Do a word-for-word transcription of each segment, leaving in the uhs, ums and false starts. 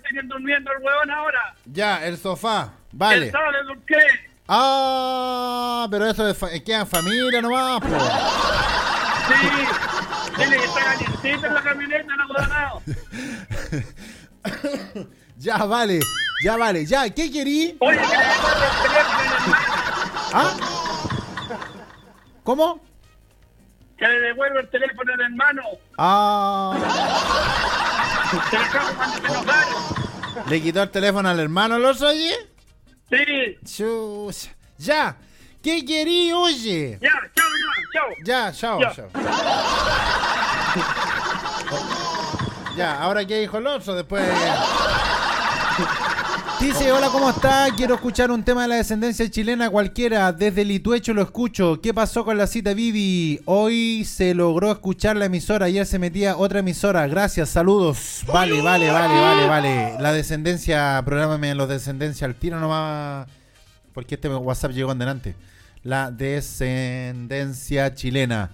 siguen durmiendo el huevón ahora. Ya, el sofá. Vale. ¿Quién sabe por qué? Ah, pero eso es fa- queda en familia nomás, po. Sí. Dile que está calientita en la camioneta, no huevonao. Ya, vale. Ya, vale. Ya, ¿qué querí? Oye, que le devuelva el teléfono al hermano. ¿Ah? ¿Cómo? Que le devuelva el teléfono al hermano. Ah. Se lo trajo cuando se enojaron. ¿Le quitó el teléfono al hermano, los oye? Sí. Chus. Ya. ¿Qué querí, oye? Ya, chao, no, chao. Ya, chao, Ya. chao. Ya, ahora qué dijo el oso después. Dice, hola, ¿cómo está? Quiero escuchar un tema de la descendencia chilena cualquiera. Desde Lituecho lo escucho. ¿Qué pasó con la cita Vivi? Hoy se logró escuchar la emisora. Ayer se metía otra emisora. Gracias, saludos. Vale, vale, vale, vale, vale. La descendencia, prográmame los descendencia al tiro nomás. Porque este WhatsApp llegó en delante. La descendencia chilena.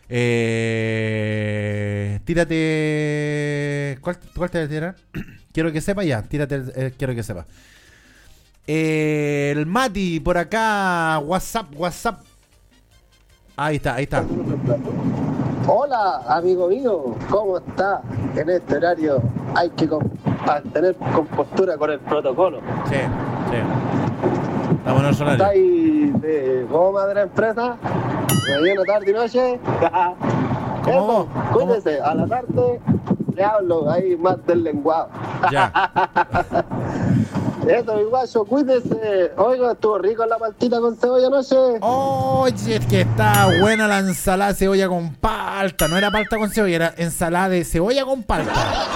Eh, tírate. ¿Cuál, cuál te voy a tirar? Quiero que sepa ya. Tírate. Eh, quiero que sepa. Eh, el Mati por acá. WhatsApp, WhatsApp. Ahí está, ahí está. Hola, amigo mío, ¿cómo está? En este horario hay que com- tener compostura con el protocolo. Sí, sí. Estamos en el ¿Está horario. ahí de goma de la empresa? ¿Mañana, tarde y noche? ¿Cómo Eso, vos? cuídese, a la tarde le hablo ahí más del lenguado. Ya. Eso, mi guacho, cuídese. Oiga, estuvo rico la paltita con cebolla anoche. Oye, es que está buena la ensalada de cebolla con palta. No era palta con cebolla, era ensalada de cebolla con palta.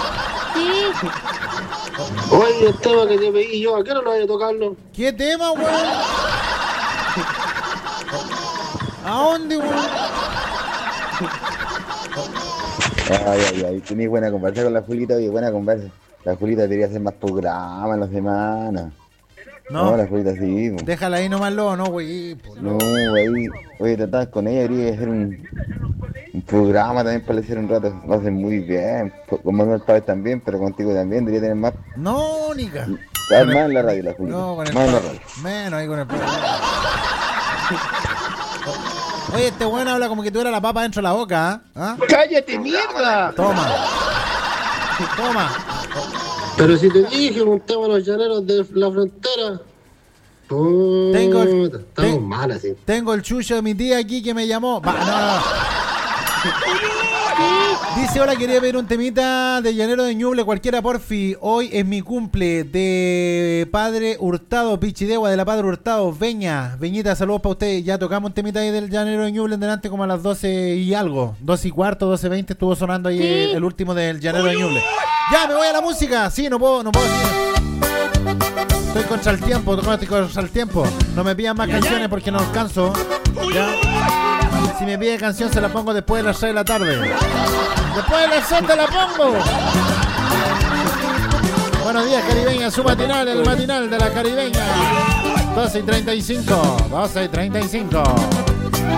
Oye, el tema que te pedí yo, ¿a qué no lo voy a tocarlo? ¿Qué tema, weón? ¿A dónde, weón? Ay, ay, ay, tenés buena conversa con la Julita, oye, buena conversa. La Julita debería hacer más programas en la semana. No, No, la Julita sí. po. déjala ahí nomás, lo, no, güey. po, No, ahí, oye, tratás con ella, debería hacer un, un programa también para hacer un rato. Lo hacen muy bien. Con Manuel Páez también, pero contigo también. Debería tener más, No, Nica. más en la radio, la Julita. No, con el Más en la pa- radio. menos ahí con el pa- Oye, este weón habla como que tuviera la papa dentro de la boca, ¿ah? ¿Ah? ¡Cállate, mierda! Toma. Toma. Pero si te dije un tema de los llaneros de la frontera. Puta, Tengo el- estamos ten- mal así. Tengo el chucho de mi tía aquí que me llamó. Va, no, no. Dice, hola, quería pedir un temita de Llanero de Ñuble, cualquiera porfi. Hoy es mi cumple de Padre Hurtado, Pichidegua de la Padre Hurtado, Veña. Veñita, saludos para ustedes. Ya tocamos un temita ahí del Llanero de Ñuble en delante como a las doce y algo. doce y cuarto, doce veinte estuvo sonando ahí el, el último del Llanero de Ñuble. Ya, me voy a la música. Sí, no puedo, no puedo seguir. Estoy contra el tiempo, estoy contra el tiempo. No me pidan más canciones porque no alcanzo. ¿Ya? Si me pide canción se la pongo después de las seis de la tarde. Después de las seis te la pongo. Buenos días, caribeña, su matinal, el matinal de la caribeña. doce y treinta y cinco, doce y treinta y cinco.